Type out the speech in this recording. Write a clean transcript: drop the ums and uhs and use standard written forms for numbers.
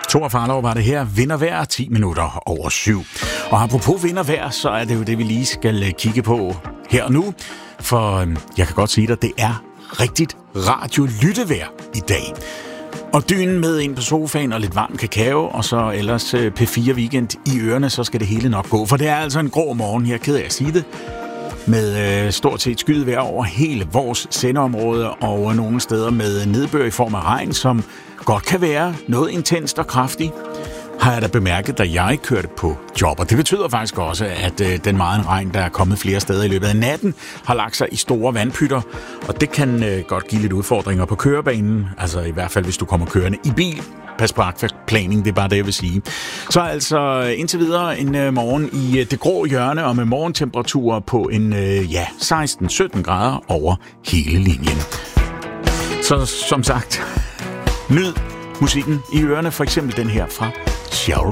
Thor Farlov var det her. Vintervejr 10 minutter over 7. Og apropos vintervejr, så er det jo det, vi lige skal kigge på her og nu. For jeg kan godt sige dig, det er rigtigt radiolyttevejr i dag. Og dynen med ind på sofaen og lidt varm kakao, og så ellers P4 Weekend i ørerne, så skal det hele nok gå. For det er altså en grå morgen, jeg er ked af at sige det, med stort set skyet vejr over hele vores sendeområde, og nogle steder med nedbør i form af regn, som godt kan være noget intenst og kraftigt, har jeg da bemærket, da jeg kørte på job. Og det betyder faktisk også, at den meget regn, der er kommet flere steder i løbet af natten, har lagt sig i store vandpytter, og det kan godt give lidt udfordringer på kørebanen, altså i hvert fald, hvis du kommer kørende i bil. Pas på akvaplaning, det er bare det, jeg vil sige. Så altså indtil videre en morgen i det grå hjørne, og med morgentemperaturer på en 16-17 grader over hele linjen. Så som sagt, nyd musikken i ørerne, for eksempel den her fra Sheryl